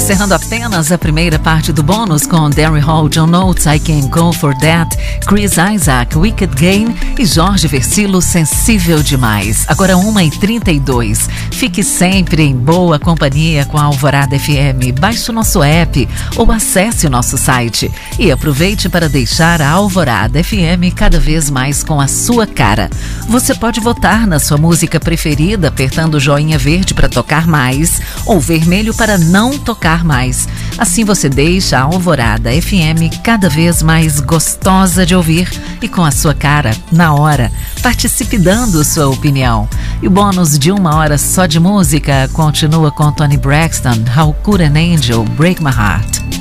Encerrando apenas a primeira parte do bônus com Darren Hall, John Oates, I Can Go For That, Chris Isaac, Wicked Game e Jorge Versilo, Sensível Demais. Agora 1h32. Fique sempre em boa companhia com a Alvorada FM. Baixe o nosso app ou acesse o nosso site e aproveite para deixar a Alvorada FM cada vez mais com a sua cara. Você pode votar na sua música preferida apertando o joinha verde para tocar mais ou vermelho para não tocar mais. Assim você deixa a Alvorada FM cada vez mais gostosa de ouvir e com a sua cara na hora. Participe dando sua opinião. E o bônus de 1 hora só de música continua com Toni Braxton, How Could an Angel Break My Heart.